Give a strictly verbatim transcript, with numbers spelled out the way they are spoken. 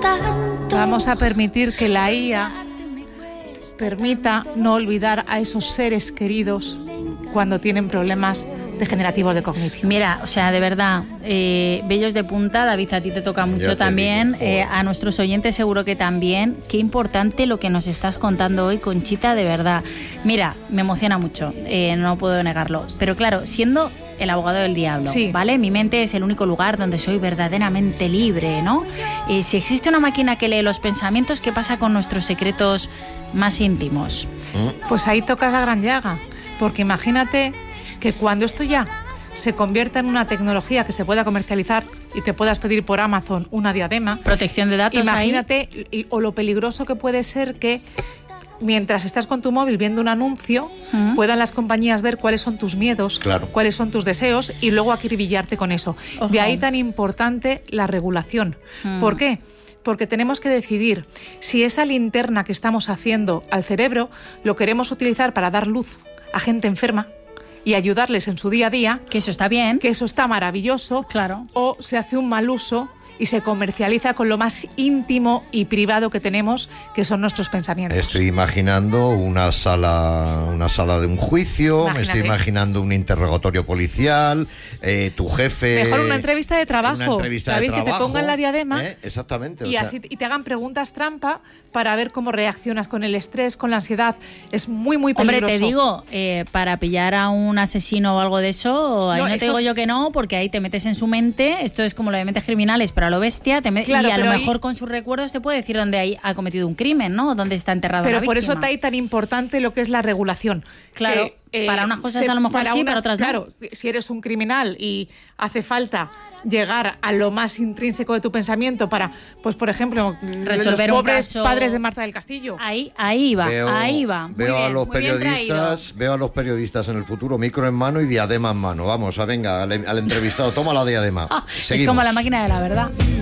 Vamos a permitir que la I A permita no olvidar a esos seres queridos cuando tienen problemas degenerativos de cognición. Mira, o sea, de verdad, eh, vellos de punta. David, a ti te toca mucho te también, digo, eh, a nuestros oyentes seguro que también. Qué importante lo que nos estás contando hoy, Conchita, de verdad. Mira, me emociona mucho, eh, no puedo negarlo, pero claro, siendo el abogado del diablo, sí, ¿vale? Mi mente es el único lugar donde soy verdaderamente libre, ¿no? Eh, si existe una máquina que lee los pensamientos, ¿qué pasa con nuestros secretos más íntimos? Pues ahí tocas la gran llaga, porque imagínate que cuando esto ya se convierta en una tecnología que se pueda comercializar y te puedas pedir por Amazon una diadema. Protección de datos. Imagínate, ahí. o lo peligroso que puede ser que mientras estás con tu móvil viendo un anuncio, uh-huh, puedan las compañías ver cuáles son tus miedos, claro, cuáles son tus deseos y luego acribillarte con eso. Uh-huh. De ahí tan importante la regulación. Uh-huh. ¿Por qué? Porque tenemos que decidir si esa linterna que estamos haciendo al cerebro lo queremos utilizar para dar luz a gente enferma y ayudarles en su día a día, que eso está bien, que eso está maravilloso, claro, o se hace un mal uso y se comercializa con lo más íntimo y privado que tenemos, que son nuestros pensamientos. Estoy imaginando una sala, una sala de un juicio, Imagínate. me estoy imaginando un interrogatorio policial, eh, tu jefe... Mejor una entrevista de trabajo, una entrevista David, de trabajo, que te pongan la diadema, ¿eh? Exactamente, y, o así, sea... y te hagan preguntas trampa para ver cómo reaccionas con el estrés, con la ansiedad. Es muy, muy peligroso. Hombre, te digo, eh, para pillar a un asesino o algo de eso, ahí no, no te digo es... yo que no, porque ahí te metes en su mente, esto es como lo de mentes criminales, pero a lo bestia, te met... claro, y a lo mejor ahí... con sus recuerdos te puede decir dónde hay, ha cometido un crimen, ¿no? Dónde está enterrado pero la víctima. Pero por eso está ahí tan importante lo que es la regulación. Claro, que, eh, para unas cosas se, a lo mejor sí, unas, para otras claro, no. Si eres un criminal y hace falta llegar a lo más intrínseco de tu pensamiento para, pues por ejemplo, resolver los pobres caso... padres de Marta del Castillo. Ahí, ahí va, veo, ahí va. Muy veo bien, a los periodistas, veo a los periodistas en el futuro, micro en mano y diadema en mano. Vamos, a venga, al, al entrevistado, toma la diadema. Es como la máquina de la verdad.